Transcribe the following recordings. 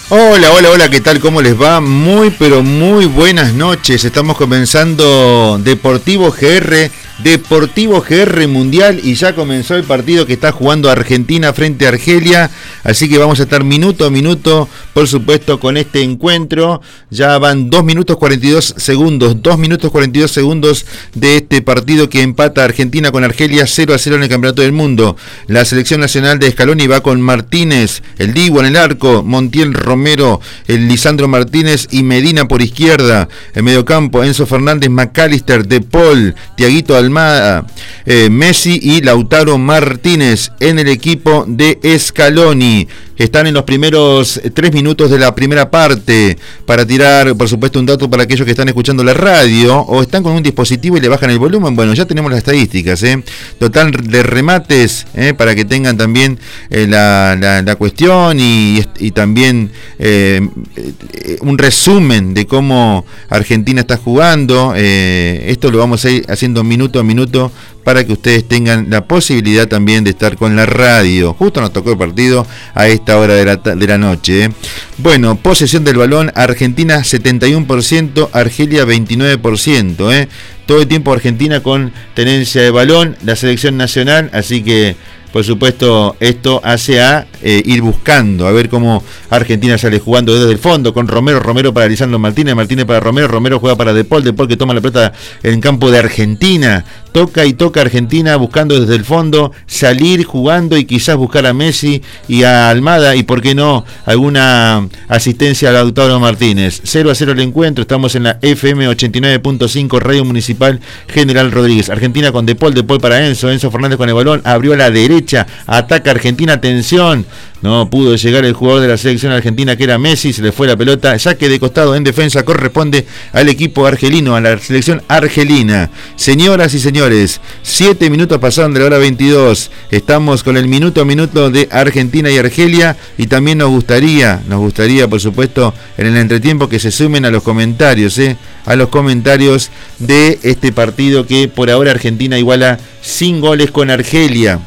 Hola, hola, hola, ¿qué tal? ¿Cómo les va? Muy, pero muy buenas noches. Estamos comenzando Deportivo GR Mundial y ya comenzó el partido que está jugando Argentina frente a Argelia. Así que vamos a estar minuto a minuto, por supuesto, con este encuentro. Ya van 2 minutos 42 segundos, 2 minutos 42 segundos de este partido que empata Argentina con Argelia 0-0 en el Campeonato del Mundo. La selección nacional de Scaloni va con Martínez, el Dibu en el arco, Montiel, Romero, el Lisandro Martínez y Medina por izquierda. En mediocampo, Enzo Fernández, McAllister, De Paul, Tiaguito Almada, Messi y Lautaro Martínez en el equipo de Scaloni. Están en los primeros 3 minutos de la primera parte. Para tirar, por supuesto, un dato para aquellos que están escuchando la radio o están con un dispositivo y le bajan el volumen. Bueno, ya tenemos las estadísticas, total de remates, para que tengan también la cuestión y también un resumen de cómo Argentina está jugando. Esto lo vamos a ir haciendo minuto a minuto para que ustedes tengan la posibilidad también de estar con la radio. Justo nos tocó el partido a esta hora de la noche. Bueno, posesión del balón, Argentina 71%, Argelia 29%. Todo el tiempo Argentina con tenencia de balón, la selección nacional, así que por supuesto esto hace a ir buscando, a ver cómo Argentina sale jugando desde el fondo, con Romero para Lisandro Martínez para Romero juega para De Paul que toma la pelota en campo de Argentina, toca y toca Argentina buscando desde el fondo, salir jugando y quizás buscar a Messi y a Almada y por qué no, alguna asistencia a Lautaro Martínez. 0-0 el encuentro, estamos en la FM 89.5 Radio Municipal General Rodríguez. Argentina con De Paul para Enzo Fernández con el balón, abrió a la derecha, ataca Argentina, atención, no pudo llegar el jugador de la selección argentina que era Messi, se le fue la pelota, saque de costado en defensa, corresponde al equipo argelino, a la selección argelina. Señoras y señores, 7 minutos pasaron de la hora 22, estamos con el minuto a minuto de Argentina y Argelia y también nos gustaría por supuesto en el entretiempo que se sumen a los comentarios, a los comentarios de este partido que por ahora Argentina iguala sin goles con Argelia.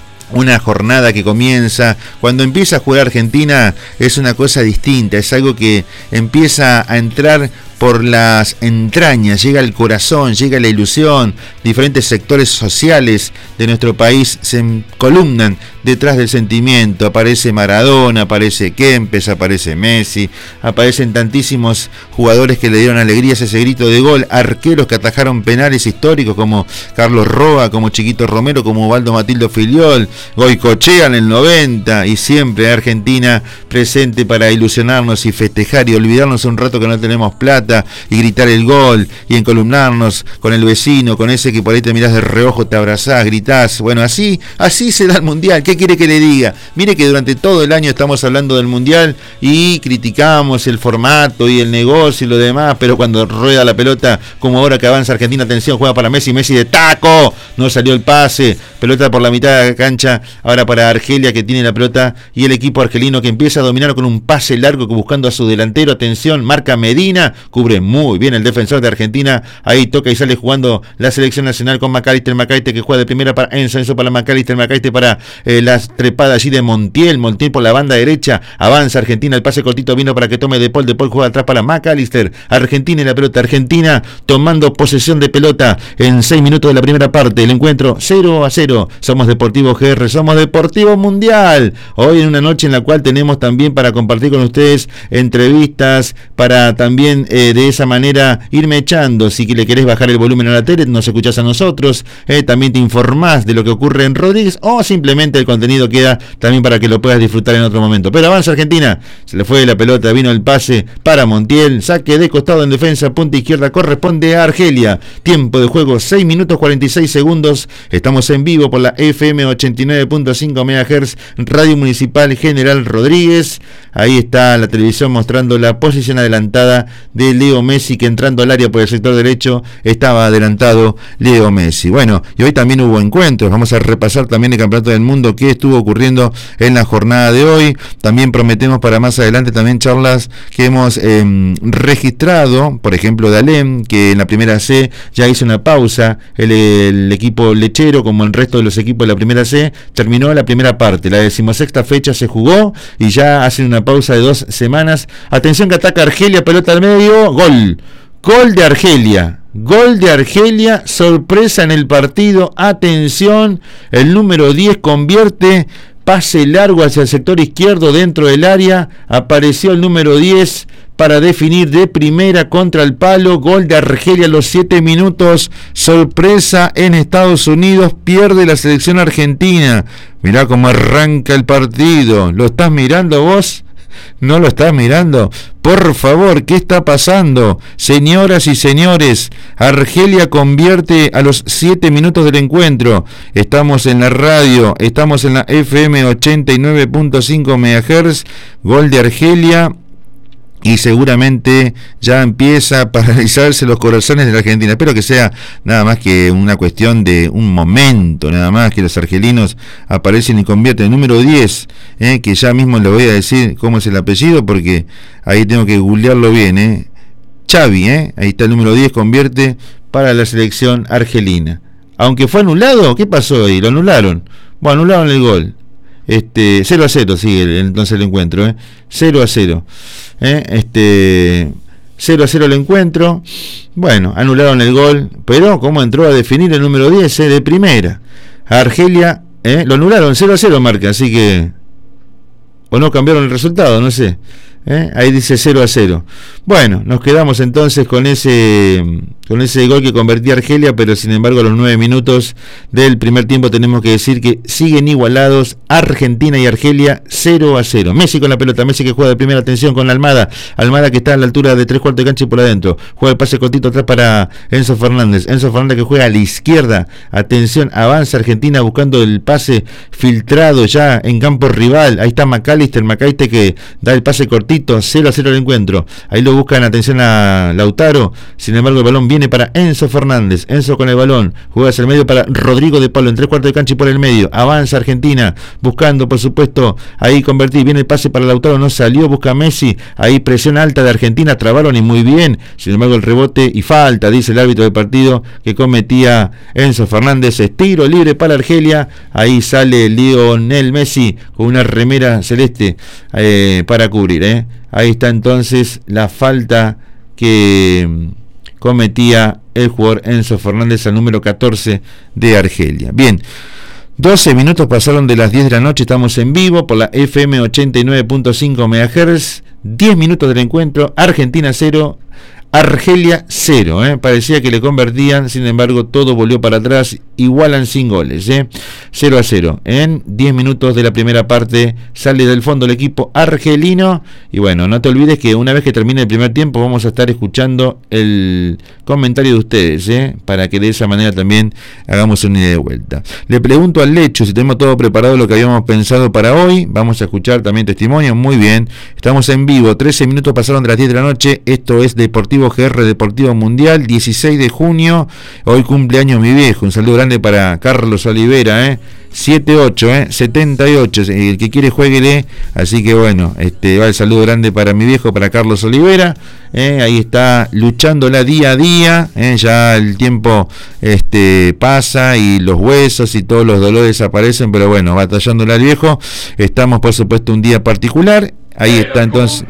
Una jornada que comienza, cuando empieza a jugar Argentina es una cosa distinta, es algo que empieza a entrar por las entrañas, llega al corazón, llega la ilusión, diferentes sectores sociales de nuestro país se columnan detrás del sentimiento, aparece Maradona, aparece Kempes, aparece Messi, aparecen tantísimos jugadores que le dieron alegrías a ese grito de gol, arqueros que atajaron penales históricos como Carlos Roa, como Chiquito Romero, como Ubaldo Matildo Filiol, Goicoechea en el 90 y siempre Argentina presente para ilusionarnos y festejar y olvidarnos un rato que no tenemos plata y gritar el gol y encolumnarnos con el vecino, con ese que por ahí te mirás de reojo, te abrazás, gritás. Bueno, así se da el Mundial. ¿Qué quiere que le diga? Mire que durante todo el año estamos hablando del Mundial y criticamos el formato y el negocio y lo demás, pero cuando rueda la pelota, como ahora que avanza Argentina, atención, juega para Messi de taco, no salió el pase, pelota por la mitad de la cancha, ahora para Argelia que tiene la pelota y el equipo argelino que empieza a dominar con un pase largo buscando a su delantero, atención, marca Medina, cubre muy bien el defensor de Argentina, ahí toca y sale jugando la selección nacional con McAllister que juega de primera para Enzo para McAllister para las trepadas allí de Montiel por la banda derecha, avanza Argentina, el pase cortito vino para que tome De Paul juega atrás para McAllister, Argentina y la pelota, Argentina tomando posesión de pelota en 6 minutos de la primera parte, el encuentro 0-0, somos Deportivo GR, somos Deportivo Mundial, hoy en una noche en la cual tenemos también para compartir con ustedes entrevistas, para también de esa manera irme echando, si le querés bajar el volumen a la tele, nos escuchás a nosotros, también te informás de lo que ocurre en Rodríguez, o simplemente el contenido queda también para que lo puedas disfrutar en otro momento. Pero avanza Argentina, se le fue la pelota, vino el pase para Montiel, saque de costado en defensa, punta izquierda, corresponde a Argelia, tiempo de juego 6 minutos 46 segundos, estamos en vivo por la FM 89.5 MHz, Radio Municipal General Rodríguez, ahí está la televisión mostrando la posición adelantada del Leo Messi, que entrando al área por el sector derecho estaba adelantado Leo Messi. Bueno, y hoy también hubo encuentros, vamos a repasar también el Campeonato del Mundo, qué estuvo ocurriendo en la jornada de hoy. También prometemos para más adelante también charlas que hemos registrado, por ejemplo de Alem, que en la primera C ya hizo una pausa, el equipo lechero, como el resto de los equipos de la primera C, terminó la primera parte, la 16ª fecha se jugó y ya hacen una pausa de 2 semanas. Atención que ataca Argelia, pelota al medio, gol de Argelia. Gol de Argelia, sorpresa en el partido, atención, el número 10 convierte, pase largo hacia el sector izquierdo dentro del área, apareció el número 10 para definir de primera contra el palo, gol de Argelia a los 7 minutos, sorpresa en Estados Unidos, pierde la selección argentina. Mirá cómo arranca el partido, ¿lo estás mirando vos? ¿No lo estás mirando? Por favor, ¿qué está pasando? Señoras y señores, Argelia convierte a los 7 minutos del encuentro. Estamos en la radio, estamos en la FM 89.5 MHz, gol de Argelia. Y seguramente ya empieza a paralizarse los corazones de la Argentina. Espero que sea nada más que una cuestión de un momento, nada más que los argelinos aparecen y convierten. El número 10, que ya mismo le voy a decir cómo es el apellido, porque ahí tengo que googlearlo bien. Xavi, ahí está el número 10, convierte para la selección argelina. Aunque fue anulado, ¿qué pasó ahí? Lo anularon. Bueno, anularon el gol. 0-0 sigue entonces el encuentro, 0-0. 0-0 el encuentro. Bueno, anularon el gol, pero ¿cómo entró a definir el número 10 de primera? Argelia, lo anularon, 0-0 marca, así que o no cambiaron el resultado, no sé. Ahí dice 0-0. Bueno, nos quedamos entonces con ese gol que convertía Argelia, pero sin embargo a los 9 minutos del primer tiempo tenemos que decir que siguen igualados Argentina y Argelia 0-0. Messi con la pelota, Messi que juega de primera, atención con la Almada que está a la altura de 3/4 de cancha y por adentro, juega el pase cortito atrás para Enzo Fernández que juega a la izquierda, atención, avanza Argentina buscando el pase filtrado ya en campo rival, ahí está McAllister que da el pase cortito, 0-0 el encuentro, ahí lo buscan, atención a Lautaro, sin embargo el balón viene para Enzo Fernández, Enzo con el balón, juega hacia el medio para Rodrigo de Pablo, en 3/4 de cancha y por el medio, avanza Argentina, buscando por supuesto, ahí convertir, viene el pase para Lautaro, no salió, busca Messi, ahí presión alta de Argentina, trabaron y muy bien, sin embargo el rebote y falta, dice el árbitro del partido, que cometía Enzo Fernández, tiro libre para Argelia, ahí sale Lionel Messi con una remera celeste para cubrir, ahí está entonces la falta que cometía el jugador Enzo Fernández al número 14 de Argelia. Bien, 12 minutos pasaron de las 10 de la noche, estamos en vivo por la FM 89.5 MHz, 10 minutos del encuentro, Argentina 0, Argelia 0, parecía que le convertían, sin embargo todo volvió para atrás, igualan sin goles, 0-0, en 10 minutos de la primera parte sale del fondo el equipo argelino, y bueno, no te olvides que una vez que termine el primer tiempo vamos a estar escuchando el comentario de ustedes, para que de esa manera también hagamos una ida de vuelta. Le pregunto al Lechu si tenemos todo preparado lo que habíamos pensado para hoy, vamos a escuchar también testimonio, muy bien, estamos en vivo, 13 minutos pasaron de las 10 de la noche, esto es Deportivo GR Deportivo Mundial, 16 de junio, hoy cumpleaños mi viejo, un saludo grande para Carlos Olivera, 78, el que quiere jueguele, así que bueno, va el saludo grande para mi viejo, para Carlos Olivera, ahí está luchándola día a día, ya el tiempo pasa y los huesos y todos los dolores aparecen, pero bueno, batallándola al viejo, estamos por supuesto un día particular, ahí está entonces...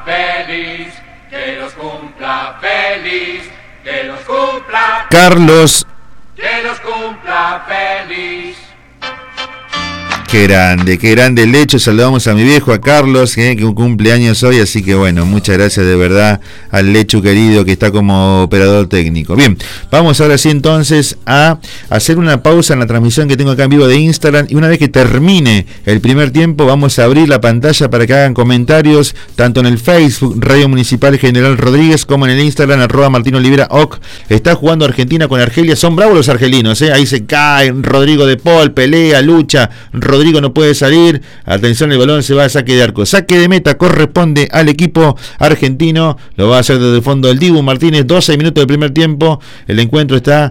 Que los cumpla Carlos, que los cumpla feliz. Qué grande el Lecho, saludamos a mi viejo, a Carlos, que cumple años hoy, así que bueno, muchas gracias de verdad al Lecho querido que está como operador técnico. Bien, vamos ahora sí entonces a hacer una pausa en la transmisión que tengo acá en vivo de Instagram, y una vez que termine el primer tiempo vamos a abrir la pantalla para que hagan comentarios, tanto en el Facebook, Radio Municipal General Rodríguez, como en el Instagram, @MartinOliveraOc. Está jugando Argentina con Argelia, son bravos los argelinos, ahí se caen, Rodrigo de Paul, pelea, lucha, Rodrigo Rodrigo no puede salir. Atención, el balón se va a saque de arco. Saque de meta corresponde al equipo argentino. Lo va a hacer desde el fondo el Dibu Martínez. 12 minutos del primer tiempo. El encuentro está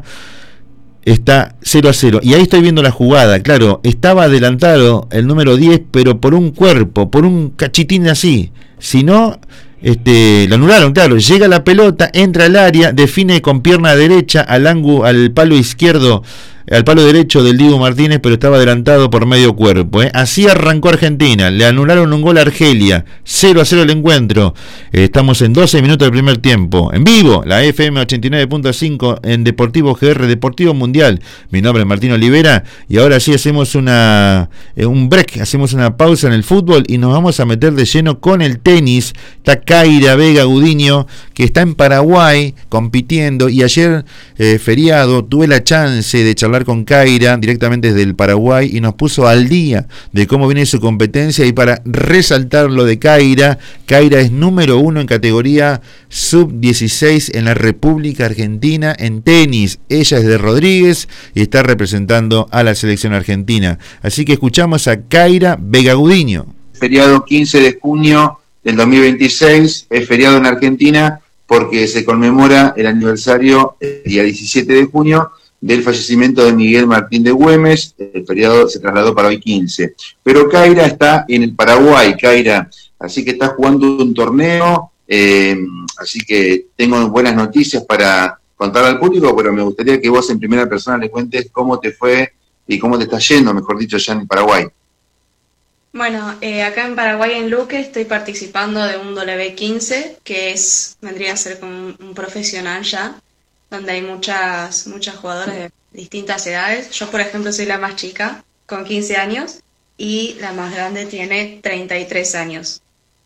0-0. Y ahí estoy viendo la jugada. Claro, estaba adelantado el número 10, pero por un cuerpo, por un cachitín así. Si no, lo anularon, claro. Llega la pelota, entra al área, define con pierna derecha al palo izquierdo, al palo derecho del Dibu Martínez, pero estaba adelantado por medio cuerpo. Así arrancó Argentina. Le anularon un gol a Argelia. 0-0 el encuentro. Estamos en 12 minutos del primer tiempo. En vivo, la FM 89.5 en Deportivo GR, Deportivo Mundial. Mi nombre es Martín Olivera y ahora sí hacemos un break, hacemos una pausa en el fútbol y nos vamos a meter de lleno con el tenis. Está Kaira Vega Gudiño, que está en Paraguay compitiendo, y ayer feriado tuve la chance de charlar con Kaira directamente desde el Paraguay y nos puso al día de cómo viene su competencia. Y para resaltar lo de Kaira es número 1 en categoría sub-16 en la República Argentina en tenis. Ella es de Rodríguez y está representando a la selección argentina. Así que escuchamos a Kaira Vega Gudiño. Feriado 15 de junio del 2026, es feriado en Argentina porque se conmemora el aniversario el día 17 de junio del fallecimiento de Miguel Martín de Güemes. El feriado se trasladó para hoy 15. Pero Kaira está en el Paraguay, Kaira, así que está jugando un torneo, así que tengo buenas noticias para contar al público, pero me gustaría que vos en primera persona le cuentes cómo te fue y cómo te está yendo, mejor dicho, ya en el Paraguay. Bueno, acá en Paraguay, en Luque, estoy participando de un W15, que vendría a ser como un profesional ya, donde hay muchas jugadoras de distintas edades. Yo, por ejemplo, soy la más chica, con 15 años, y la más grande tiene 33 años.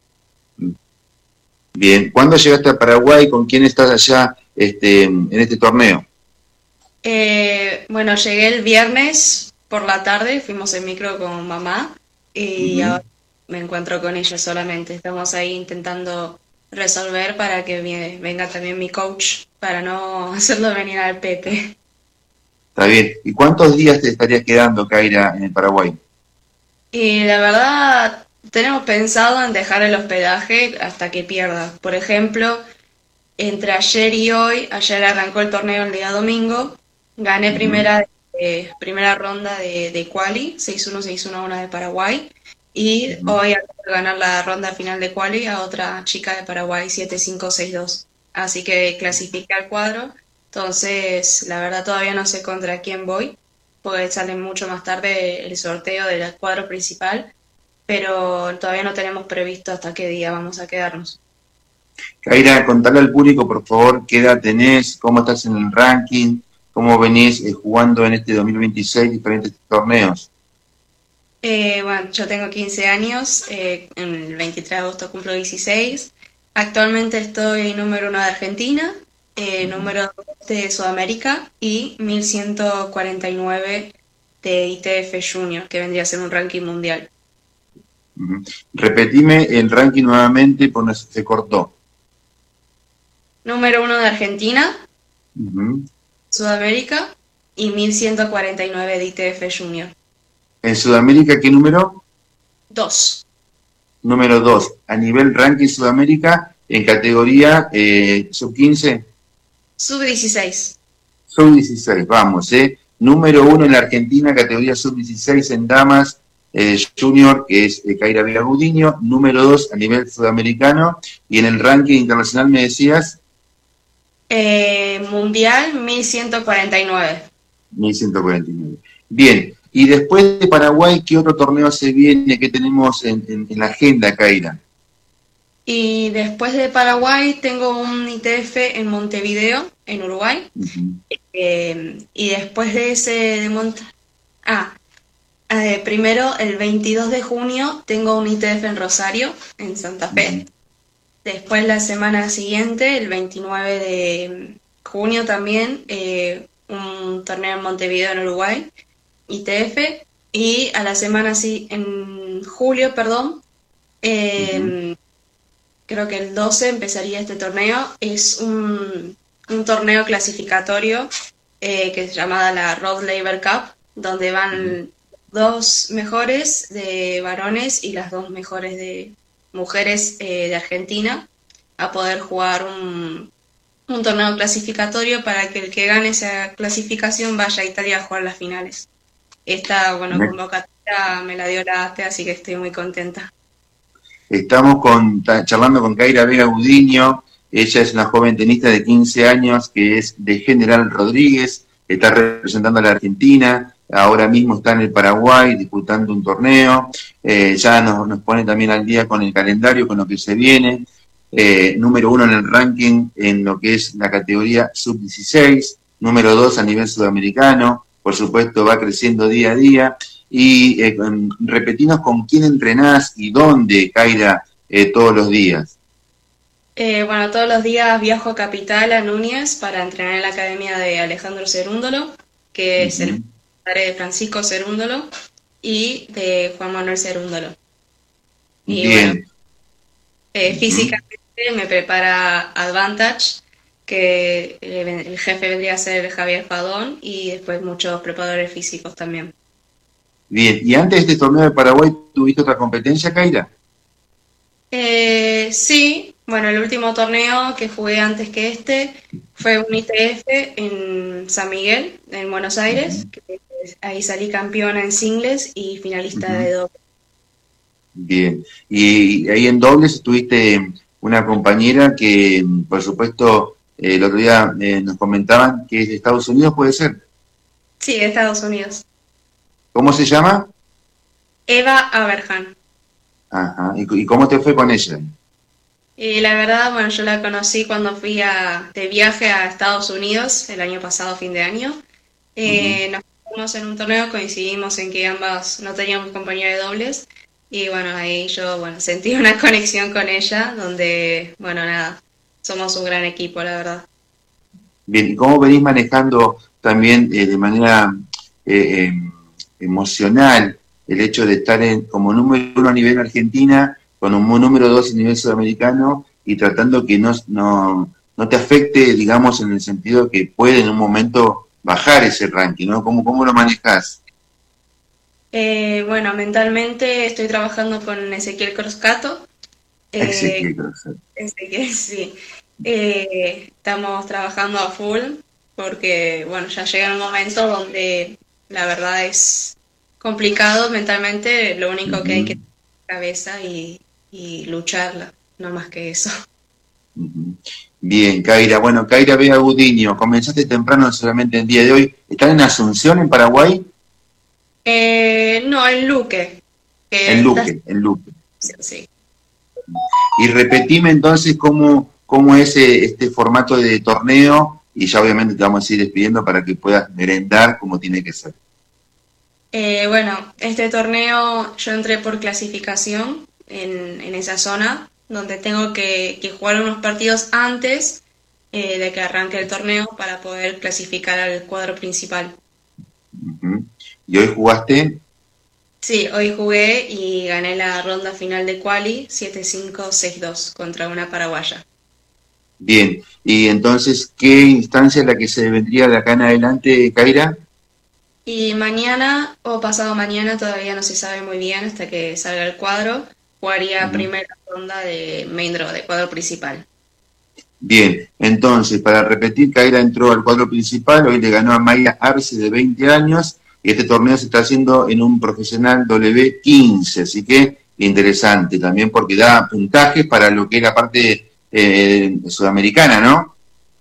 Bien, ¿cuándo llegaste a Paraguay? ¿Con quién estás allá en este torneo? Bueno, llegué el viernes por la tarde, fuimos en micro con mamá, y ahora me encuentro con ella solamente. Estamos ahí intentando resolver para que venga también mi coach, para no hacerlo venir al Pepe. Está bien. ¿Y cuántos días te estarías quedando, Kaira, en el Paraguay? Y la verdad, tenemos pensado en dejar el hospedaje hasta que pierda. Por ejemplo, entre ayer y hoy, ayer arrancó el torneo el día domingo, gané primera ronda de quali, 6-1, 6-1 a una de Paraguay, y hoy acabo de ganar la ronda final de quali a otra chica de Paraguay, 7-5, 6-2. Así que clasifiqué al cuadro. Entonces, la verdad todavía no sé contra quién voy, porque sale mucho más tarde el sorteo del cuadro principal, pero todavía no tenemos previsto hasta qué día vamos a quedarnos. Kaira, contale al público, por favor, qué edad tenés, cómo estás en el ranking, cómo venís jugando en este 2026 diferentes torneos. Bueno, yo tengo 15 años, en el 23 de agosto cumplo 16. Actualmente estoy número 1 de Argentina, número 2 de Sudamérica y 1149 de ITF Junior, que vendría a ser un ranking mundial. Repetime el ranking nuevamente, porque se cortó. Número 1 de Argentina, Sudamérica y 1149 de ITF Junior. ¿En Sudamérica qué número? 2. Número 2. A nivel ranking Sudamérica, en categoría sub-15. Sub-16. Sub-16, vamos, Número 1 en la Argentina, categoría sub-16 en damas junior, que es Kaira Vega Gudiño. Número 2 a nivel sudamericano. Y en el ranking internacional me decías... Mundial 1149. 1149. Bien, y después de Paraguay, ¿qué otro torneo se viene? ¿Qué tenemos en la agenda, Kaira? Y después de Paraguay tengo un ITF en Montevideo, en Uruguay. Y después de ese primero el 22 de junio tengo un ITF en Rosario, en Santa Fe. Después la semana siguiente, el 29 de junio también, un torneo en Montevideo, en Uruguay, ITF. Y a la semana en julio, creo que el 12 empezaría este torneo. Es un torneo clasificatorio que es llamada la Road Labor Cup, donde van dos mejores de varones y las dos mejores de mujeres de Argentina a poder jugar un torneo clasificatorio para que el que gane esa clasificación vaya a Italia a jugar las finales. Esta, bueno, convocatoria me la dio la AFE, así que estoy muy contenta. Estamos charlando con Kaira Vega Gudiño. Ella es una joven tenista de 15 años que es de General Rodríguez, está representando a la Argentina, ahora mismo está en el Paraguay disputando un torneo. Ya nos pone también al día con el calendario, con lo que se viene. Número 1 en el ranking en lo que es la categoría sub-16, número 2 a nivel sudamericano, por supuesto va creciendo día a día. Y repetimos con quién entrenás y dónde, Kaira, todos los días. Bueno, todos los días viajo a Capital, a Núñez, para entrenar en la academia de Alejandro Cerúndolo, que es el padre de Francisco Cerúndolo y de Juan Manuel Cerúndolo. Y bueno, Bien. físicamente me prepara Advantage, que el jefe vendría a ser Javier Fadón, y después muchos preparadores físicos también. Bien. ¿Y antes de este torneo de Paraguay tuviste otra competencia, Kaira? Sí, bueno, el último torneo que jugué antes que este fue un ITF en San Miguel, en Buenos Aires, que ahí salí campeona en singles y finalista de doble. Bien. Y ahí en dobles tuviste una compañera que, por supuesto, el otro día nos comentaban que es de Estados Unidos, ¿puede ser? Sí, de Estados Unidos. ¿Cómo se llama? Eva Aberhan. Ajá. ¿Y cómo te fue con ella? Y la verdad, bueno, yo la conocí cuando fui de viaje a Estados Unidos el año pasado, fin de año. Nos fuimos en un torneo, coincidimos en que ambas no teníamos compañía de dobles. Y bueno, ahí yo, bueno, sentí una conexión con ella, donde, bueno, nada, somos un gran equipo, la verdad. Bien, ¿y cómo venís manejando también de manera eh, eh, emocional el hecho de estar como número 1 a nivel Argentina, con un número 2 a nivel sudamericano y tratando que no te afecte, digamos, en el sentido que puede en un momento bajar ese ranking, ¿no? ¿Cómo lo manejas? Bueno, mentalmente estoy trabajando con Ezequiel Croscato. Eh, Ezequiel Cruzat. Ezequiel, sí. Estamos trabajando a full porque, bueno, ya llega un momento donde la verdad es complicado mentalmente, lo único que hay que tener cabeza y lucharla, no más que eso. Bien, Kaira. Bueno, Kaira Vega Gudiño, comenzaste temprano solamente el día de hoy. ¿Están en Asunción, en Paraguay? No, en Luque, que En está, Luque, en Luque. sí. Y repetime entonces cómo es este formato de torneo y ya obviamente te vamos a ir despidiendo para que puedas merendar como tiene que ser. Bueno, este torneo yo entré por clasificación en esa zona, donde tengo que jugar unos partidos antes de que arranque el torneo para poder clasificar al cuadro principal. Ujú. Y hoy jugaste, Sí, hoy jugué y gané la ronda final de quali 7-5, 6-2 contra una paraguaya. bien. Y entonces, ¿qué instancia es la que se vendría de acá en adelante, Kaira? Y mañana o pasado mañana, todavía no se sabe muy bien hasta que salga el cuadro, jugaría Ujú. primera ronda de main draw, de cuadro principal. Bien, entonces, para repetir, Kaira entró al cuadro principal, hoy le ganó a Maya Arce de 20 años, y este torneo se está haciendo en un profesional W15, así que interesante también porque da puntajes para lo que es la parte sudamericana, ¿no?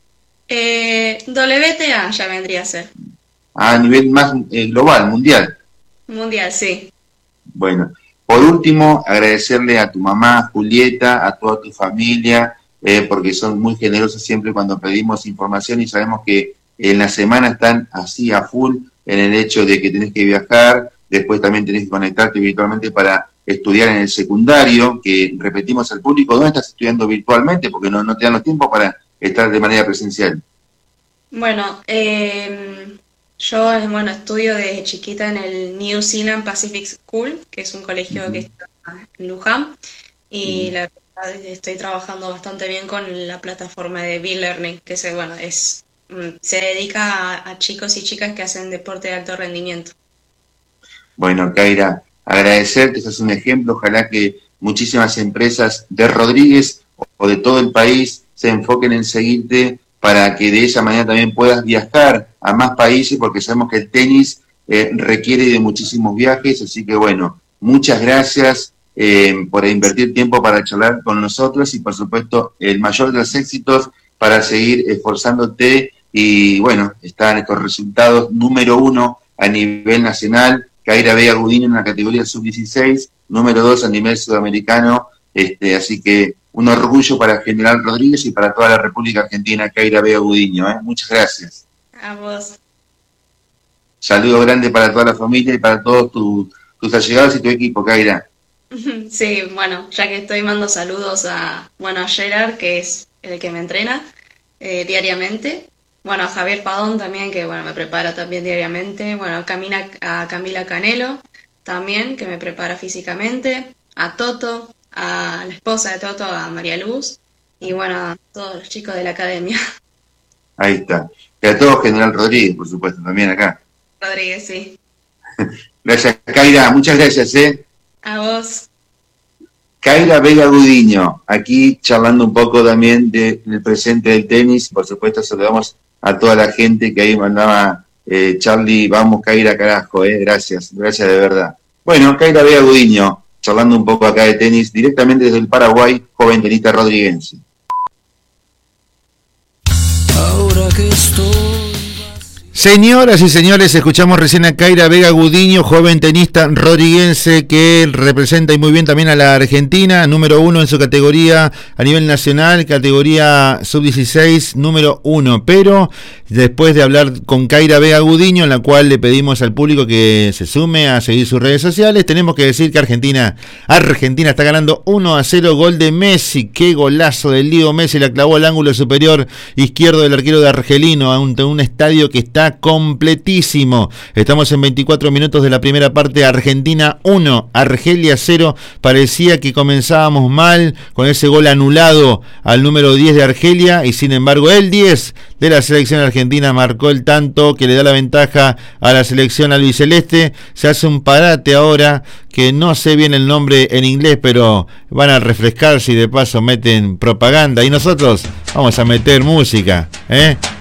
WTA ya vendría a ser. A nivel más global, mundial. Mundial, sí. Bueno, por último, agradecerle a tu mamá, Julieta, a toda tu familia, porque son muy generosos siempre cuando pedimos información y sabemos que en la semana están así a full en el hecho de que tenés que viajar, después también tenés que conectarte virtualmente para estudiar en el secundario, que repetimos al público, ¿dónde estás estudiando virtualmente? Porque no te dan los tiempos para estar de manera presencial. Bueno, yo bueno, estudio desde chiquita en el New Zealand Pacific School, que es un colegio que Ujú. está en Luján, y Bien. la verdad es que estoy trabajando bastante bien con la plataforma de B-Learning, que bueno, se dedica a chicos y chicas que hacen deporte de alto rendimiento. Bueno, Kaira, agradecerte, sos un ejemplo, ojalá que muchísimas empresas de Rodríguez o de todo el país se enfoquen en seguirte para que de esa manera también puedas viajar a más países, porque sabemos que el tenis requiere de muchísimos viajes, así que bueno, muchas gracias por invertir tiempo para charlar con nosotros y por supuesto el mayor de los éxitos para seguir esforzándote y bueno, están estos resultados número 1 a nivel nacional, Kaira Vega Gudiño en la categoría sub-16, número 2 a nivel sudamericano, así que un orgullo para General Rodríguez y para toda la República Argentina, Kaira Vega Gudiño, muchas gracias. A vos. Saludo grande para toda la familia y para todos tus allegados y tu equipo, Kaira. Sí, bueno, ya que estoy, mando saludos a Gerard, que es el que me entrena diariamente. Bueno, a Javier Padón también, que bueno, me prepara también diariamente. Bueno, a Camila Canelo también, que me prepara físicamente. A Toto, a la esposa de Toto, a María Luz. Y bueno, a todos los chicos de la academia. Ahí está. Y a todos, General Rodríguez, por supuesto, también acá. Rodríguez, sí. Gracias, Kaira. Muchas gracias, A vos. Kaira Vega Gudiño, aquí charlando un poco también del presente del tenis. Por supuesto, saludamos a toda la gente que ahí mandaba Charlie, vamos Kaira, carajo, gracias de verdad. Bueno, Kaira Vega Gudiño, charlando un poco acá de tenis, directamente desde el Paraguay, joven tenista rodriguense. Ahora que estoy... Señoras y señores, escuchamos recién a Kaira Vega Gudiño, joven tenista rodriguense que representa y muy bien también a la Argentina, número 1 en su categoría a nivel nacional, categoría sub-16, número 1. Pero después de hablar con Kaira Vega Gudiño, en la cual le pedimos al público que se sume a seguir sus redes sociales, tenemos que decir que Argentina está ganando 1-0, gol de Messi. Qué golazo del Leo Messi, la clavó al ángulo superior izquierdo del arquero de Argelino, ante un estadio que está completísimo. Estamos en 24 minutos de la primera parte. Argentina 1, Argelia 0. Parecía que comenzábamos mal con ese gol anulado al número 10 de Argelia, y sin embargo el 10 de la selección argentina marcó el tanto que le da la ventaja a la selección albiceleste. Se hace un parate ahora, que no sé bien el nombre en inglés, pero van a refrescarse y de paso meten propaganda, y nosotros vamos a meter música,